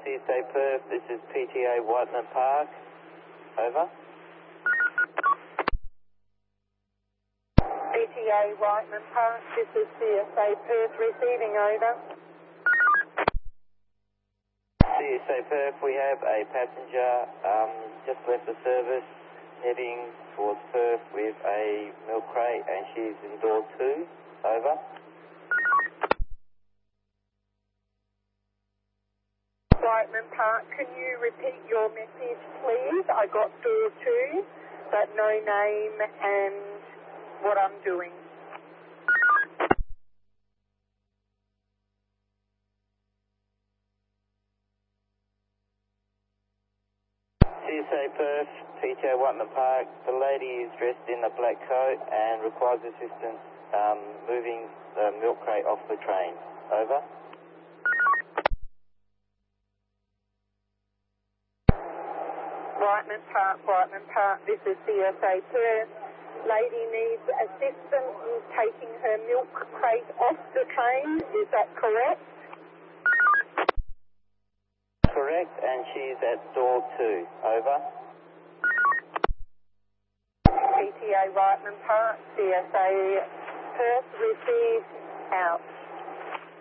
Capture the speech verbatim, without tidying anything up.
C S A Perth, this is P T A Whiteman Park. Over. P T A Whiteman Park, this is C S A Perth receiving, over. C S A Perth, we have a passenger um, just left the service heading towards Perth with a milk crate and she's in door two. Over. Whiteman Park, can you repeat your message, please? I got door two, but no name and what I'm doing. C S A Perth, P T A Whiteman Park, the lady is dressed in a black coat and requires assistance um, moving the milk crate off the train. Over. Whiteman Park, Whiteman Park, this is C S A Perth. Lady needs assistance in taking her milk crate off the train, is that correct? Correct, and she's at door two. Over. P T A Whiteman Park, C S A Perth received, out.